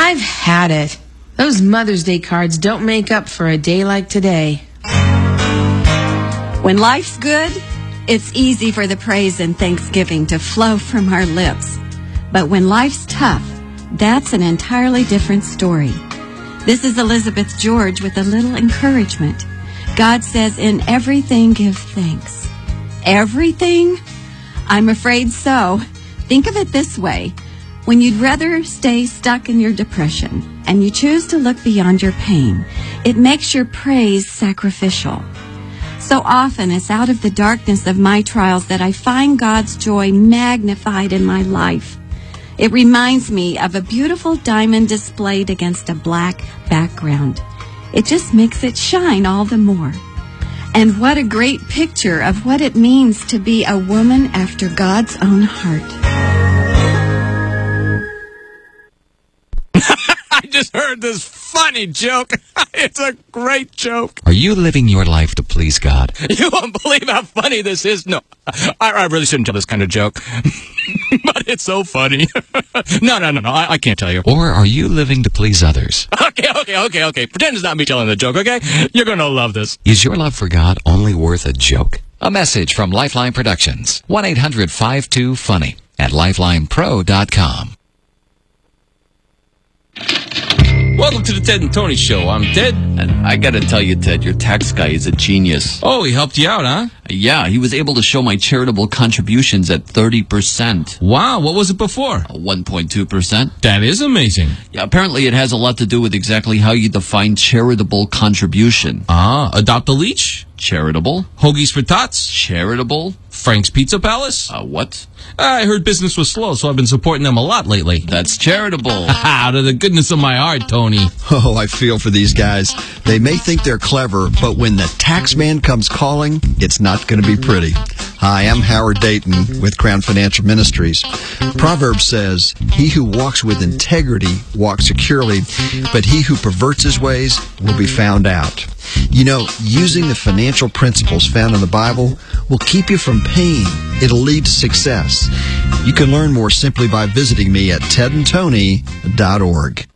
I've had it. Those Mother's Day cards don't make up for a day like today. When life's good, it's easy for the praise and thanksgiving to flow from our lips. But when life's tough, that's an entirely different story. This is Elizabeth George with a little encouragement. God says, in everything give thanks. Everything? I'm afraid so. Think of it this way. When you'd rather stay stuck in your depression and you choose to look beyond your pain, it makes your praise sacrificial. So often it's out of the darkness of my trials that I find God's joy magnified in my life. It reminds me of a beautiful diamond displayed against a black background. It just makes it shine all the more. And what a great picture of what it means to be a woman after God's own heart. I just heard this funny joke. It's a great joke. Are you living your life to please God? You won't believe how funny this is. No, I really shouldn't tell this kind of joke. But it's so funny. No, I can't tell you. Or are you living to please others? Okay. Pretend it's not me telling the joke, okay? You're going to love this. Is your love for God only worth a joke? A message from Lifeline Productions. 1-800-52-FUNNY at lifelinepro.com. Welcome to the Ted and Tony Show. I'm Ted. And I gotta tell you, Ted, your tax guy is a genius. Oh, he helped you out, huh? Yeah, he was able to show my charitable contributions at 30%. Wow, what was it before? 1.2%. That is amazing. Yeah, apparently it has a lot to do with exactly how you define charitable contribution. Adopt a leech? Charitable. Hoagies for Tots? Charitable. Frank's Pizza Palace? What? I heard business was slow, so I've been supporting them a lot lately. That's charitable. Out of the goodness of my heart, Tony. Oh, I feel for these guys. They may think they're clever, but when the tax man comes calling, it's not going to be pretty. Hi, I'm Howard Dayton with Crown Financial Ministries. Proverbs says, he who walks with integrity walks securely, but he who perverts his ways will be found out. You know, using the financial principles found in the Bible will keep you from pain. It'll lead to success. You can learn more simply by visiting me at tedandtony.org.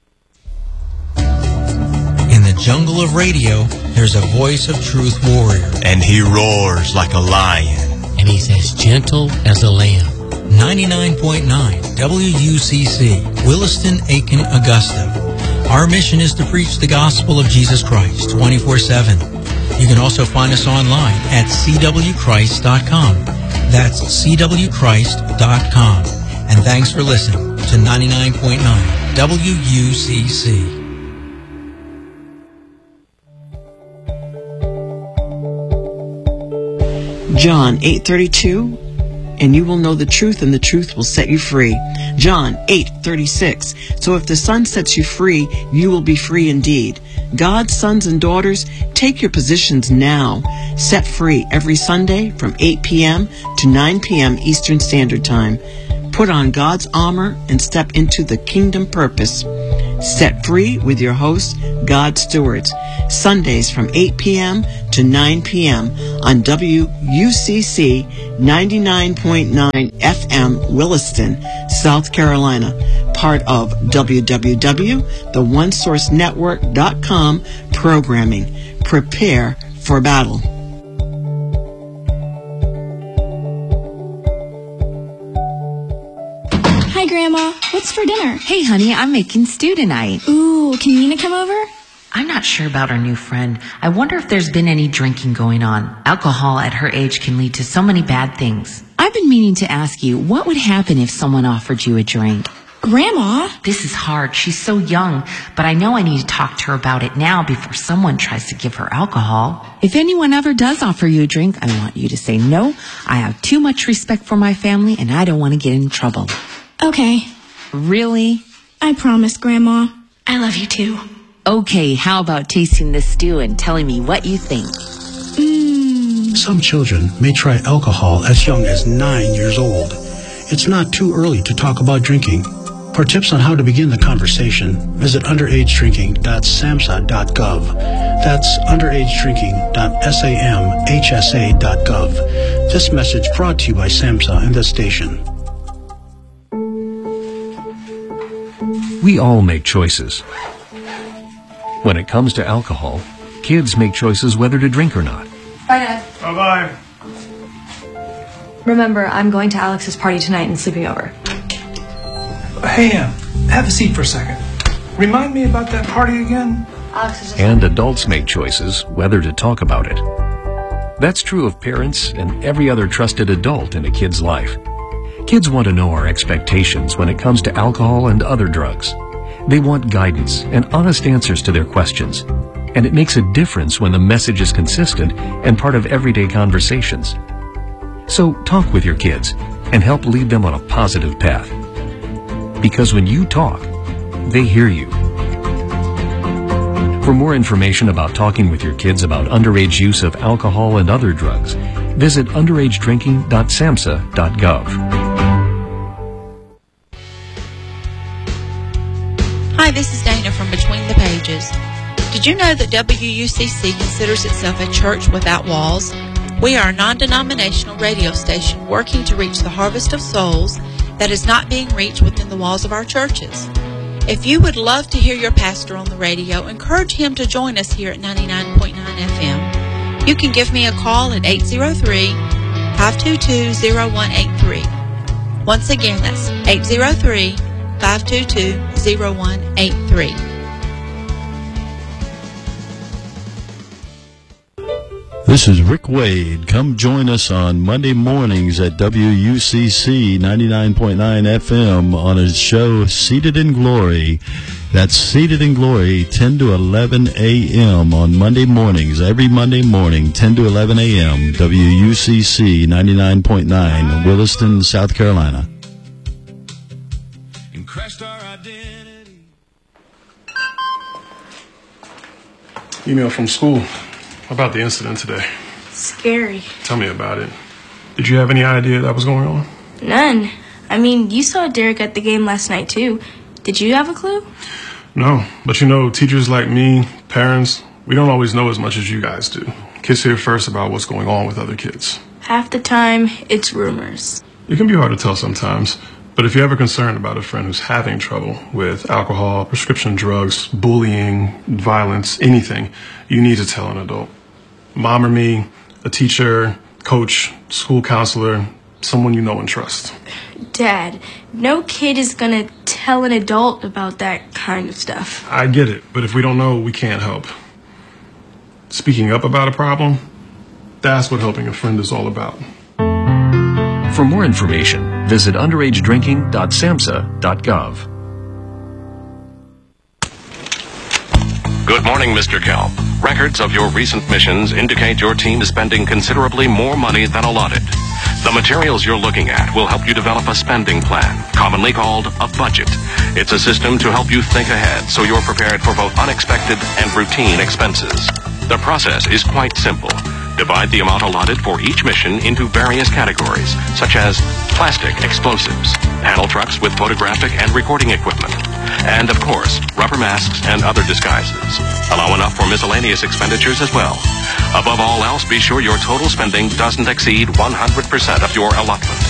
In the jungle of radio, there's a voice of truth warrior. And he roars like a lion. And he's as gentle as a lamb. 99.9 WUCC, Williston, Aiken, Augusta. Our mission is to preach the gospel of Jesus Christ 24/7. You can also find us online at cwchrist.com. That's cwchrist.com. And thanks for listening to 99.9 WUCC. John 8:32, and you will know the truth, and the truth will set you free. John 8:36, so if the Son sets you free, you will be free indeed. God's sons and daughters, take your positions now. Set free every Sunday from 8 p.m. to 9 p.m. Eastern Standard Time. Put on God's armor and step into the kingdom purpose. Set free with your host, God Stewards. Sundays from 8 p.m. to 9 p.m. on WUCC 99.9 FM Williston, South Carolina. Part of www.theonesourcenetwork.com programming. Prepare for battle. Hi, Grandma. What's for dinner? Hey, honey, I'm making stew tonight. Ooh, can Nina come over? I'm not sure about our new friend. I wonder if there's been any drinking going on. Alcohol at her age can lead to so many bad things. I've been meaning to ask you, what would happen if someone offered you a drink? Grandma? This is hard. She's so young, but I know I need to talk to her about it now before someone tries to give her alcohol. If anyone ever does offer you a drink, I want you to say no. I have too much respect for my family, and I don't want to get in trouble. Okay. Really? I promise, Grandma. I love you too. Okay, how about tasting this stew and telling me what you think? Some children may try alcohol as young as 9 years old. It's not too early to talk about drinking. For tips on how to begin the conversation, visit underagedrinking.samhsa.gov. That's underagedrinking.samhsa.gov. This message brought to you by SAMHSA and this station. We all make choices. When it comes to alcohol, kids make choices whether to drink or not. Bye, Dad. Bye-bye. Remember, I'm going to Alex's party tonight and sleeping over. Hey, have a seat for a second. Remind me about that party again? Alex is just... And adults make choices whether to talk about it. That's true of parents and every other trusted adult in a kid's life. Kids want to know our expectations when it comes to alcohol and other drugs. They want guidance and honest answers to their questions. And it makes a difference when the message is consistent and part of everyday conversations. So talk with your kids and help lead them on a positive path. Because when you talk, they hear you. For more information about talking with your kids about underage use of alcohol and other drugs, visit underagedrinking.samhsa.gov. Hi, this is Dana from Between the Pages. Did you know that WUCC considers itself a church without walls? We are a non-denominational radio station working to reach the harvest of souls that is not being reached within the walls of our churches. If you would love to hear your pastor on the radio, encourage him to join us here at 99.9 FM. You can give me a call at 803-522-0183. Once again, that's 803-522-0183. This is Rick Wade. Come join us on Monday mornings at WUCC 99.9 FM on his show Seated in Glory. That's Seated in Glory, 10 to 11 a.m. on Monday mornings. Every Monday morning, 10 to 11 a.m. WUCC 99.9, Williston, South Carolina. Email from school about the incident today. Scary. Tell me about it. Did you have any idea that was going on? None. I mean, you saw Derek at the game last night, too. Did you have a clue? No, but you know, teachers like me, parents, we don't always know as much as you guys do. Kids hear first about what's going on with other kids. Half the time, it's rumors. It can be hard to tell sometimes, but if you're ever concerned about a friend who's having trouble with alcohol, prescription drugs, bullying, violence, anything, you need to tell an adult. Mom or me, a teacher, coach, school counselor, someone you know and trust. Dad, no kid is gonna tell an adult about that kind of stuff. I get it, but if we don't know, we can't help. Speaking up about a problem, that's what helping a friend is all about. For more information, visit underagedrinking.samhsa.gov. Good morning, Mr. Kelp. Records of your recent missions indicate your team is spending considerably more money than allotted. The materials you're looking at will help you develop a spending plan, commonly called a budget. It's a system to help you think ahead so you're prepared for both unexpected and routine expenses. The process is quite simple. Divide the amount allotted for each mission into various categories, such as plastic explosives, panel trucks with photographic and recording equipment, and, of course, rubber masks and other disguises. Allow enough for miscellaneous expenditures as well. Above all else, be sure your total spending doesn't exceed 100% of your allotment.